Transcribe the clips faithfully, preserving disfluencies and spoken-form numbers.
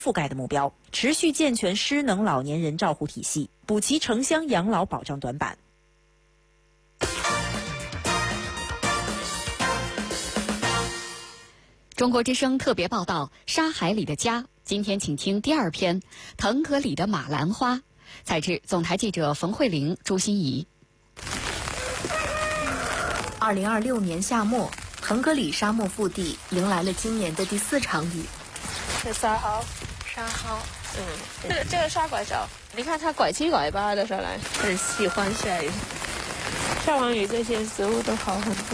覆盖的目标，持续健全失能老年人照护体系，补齐城乡养老保障短板。 中国之声特别报道《沙海里的家》，今天请听第二篇《腾格里的马兰花》，采制总台记者冯慧玲、朱欣怡。 二零二六年夏末，腾格里沙漠腹地迎来了今年的第四场雨。 这沙蒿，沙蒿，嗯，这个这个沙拐角，你看它拐七拐八的下来，很喜欢下雨。下完雨，这些植物都好很多。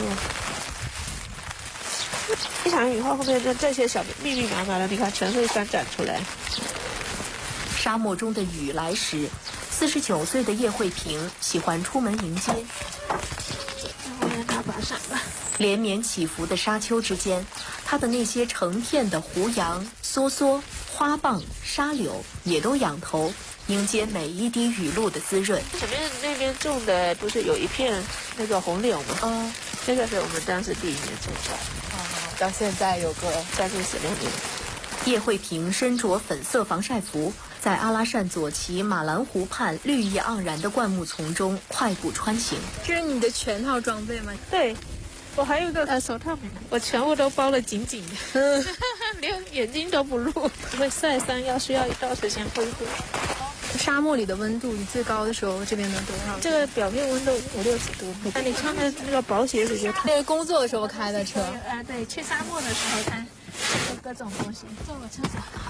一场雨后，后面的这些小密密麻麻的，你看全会翻展出来。 沙漠中的雨来时，四十九岁的叶慧萍喜欢出门迎接。 我来拿把伞吧。 连绵起伏的沙丘之间，它的那些成片的胡杨、梭梭、花蚌、沙柳也都仰头迎接每一滴雨露的滋润。 前面那边种的不是有一片那个红柳吗？ 嗯， 这个是我们当时第一年种出来的。 到现在有个将近十六年。 叶慧萍身着粉色防晒服，在阿拉善左旗马兰湖畔绿意盎然的灌木丛中快步穿行。 这是你的全套装备吗？ 对，我还有个呃手套没拿，我全部都包得紧紧的，连眼睛都不露。因为晒伤要需要一段时间恢复。 沙漠里的温度，你最高的时候这边能多少？ 这个表面温度五六十度。那你穿的那个薄鞋子就太。 那是工作的时候开的车。 啊，对，去沙漠的时候开，各种东西，坐个车子好。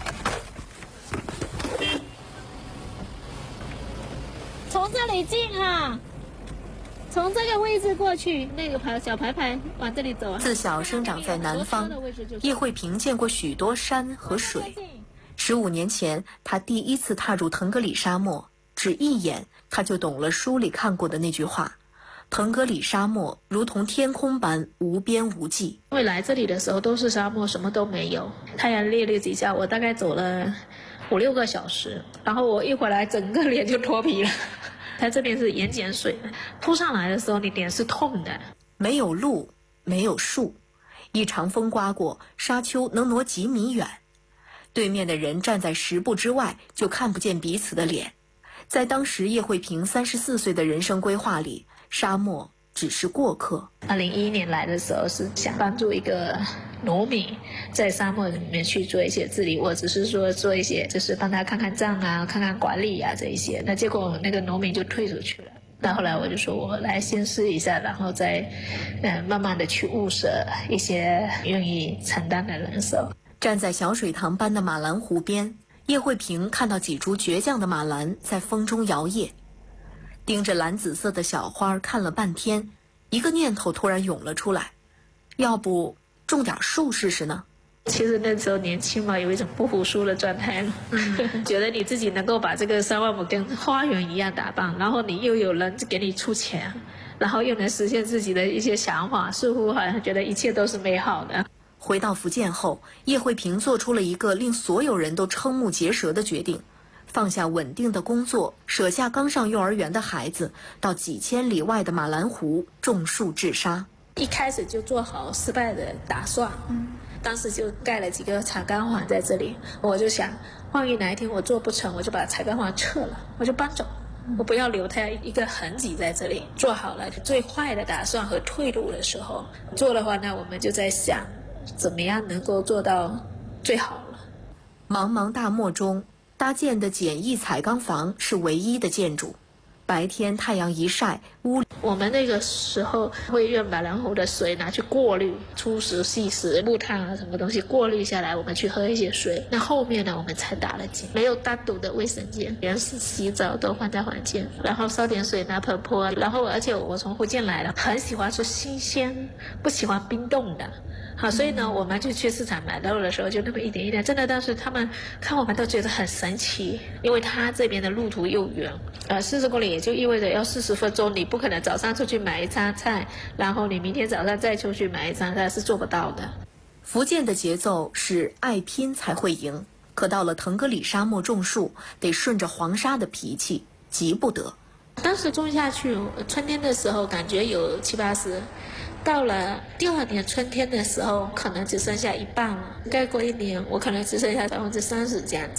从这里进啊，从这个位置过去，那个牌小牌牌往这里走啊。 自小生长在南方，叶慧萍见过许多山和水。十五年前，他第一次踏入腾格里沙漠，只一眼他就懂了书里看过的那句话：腾格里沙漠如同天空般无边无际。 因为来这里的时候都是沙漠，什么都没有，太阳烈烈几下，我大概走了五六个小时，然后我一回来，整个脸就脱皮了。它这边是盐碱水，扑上来的时候你脸是痛的。 没有路，没有树，一场风刮过，沙丘能挪几米远。对面的人站在十步之外，就看不见彼此的脸。在当时叶慧萍三十四岁的人生规划里，沙漠只是过客。 二零一一年来的时候是想帮助一个农民在沙漠里面去做一些治理，我只是说做一些就是帮他看看账啊，看看管理啊这一些。那结果那个农民就退出去了。那后来我就说我来先试一下，然后再呃慢慢的去物色一些愿意承担的人手。 站在小水塘般的马兰湖边，叶慧萍看到几株倔强的马兰在风中摇曳，盯着蓝紫色的小花看了半天，一个念头突然涌了出来，要不种点树试试呢？ 其实那时候年轻嘛，有一种不服输的状态，嗯、觉得你自己能够把这个三万亩跟花园一样打扮，然后你又有人给你出钱，然后又能实现自己的一些想法，似乎好像觉得一切都是美好的。 回到福建后，叶慧萍做出了一个令所有人都瞠目结舌的决定，放下稳定的工作，舍下刚上幼儿园的孩子，到几千里外的马兰湖种树治沙。 一开始就做好失败的打算，嗯，当时就盖了几个彩钢环在这里，我就想，万一哪一天我做不成，我就把彩钢环撤了，我就搬走，我不要留它一个痕迹在这里。做好了最坏的打算和退路的时候，做的话呢，我们就在想，怎么样能够做到最好了。 茫茫大漠中搭建的简易彩钢房是唯一的建筑，白天太阳一晒，屋里我们那个时候会用马兰湖的水拿去过滤粗石细石木炭啊什么东西，过滤下来我们去喝一些水。那后面呢我们才打了井，没有单独的卫生间，连洗澡都放在房间，然后烧点水拿盆泼。然后而且我从福建来了，很喜欢吃新鲜，不喜欢冰冻的。好，所以呢，我们就去市场买肉的时候，就那么一点一点，真的，当时他们看我们都觉得很神奇，因为他这边的路途又远，呃，四十公里也就意味着要四十分钟，你不可能早上出去买一餐菜，然后你明天早上再出去买一餐菜，是做不到的。 福建的节奏是爱拼才会赢，可到了腾格里沙漠种树，得顺着黄沙的脾气，急不得。 当时种下去，春天的时候感觉有七八十。 到了第二年春天的时候，可能只剩下一半了。再过一年，我可能只剩下百分之三十这样子。